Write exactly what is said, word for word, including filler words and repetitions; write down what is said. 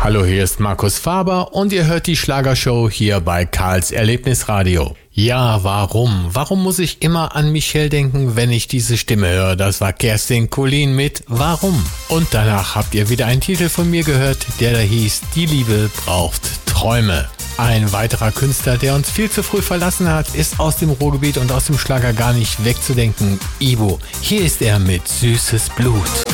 Hallo, hier ist Markus Faber und ihr hört die Schlagershow hier bei Karls Erlebnisradio. Ja, warum? Warum muss ich immer an Michelle denken, wenn ich diese Stimme höre? Das war Kerstin Kuhlin mit Warum? Und danach habt ihr wieder einen Titel von mir gehört, der da hieß Die Liebe braucht Träume. Ein weiterer Künstler, der uns viel zu früh verlassen hat, ist aus dem Ruhrgebiet und aus dem Schlager gar nicht wegzudenken. Ibo. Hier ist er mit Süßes Blut.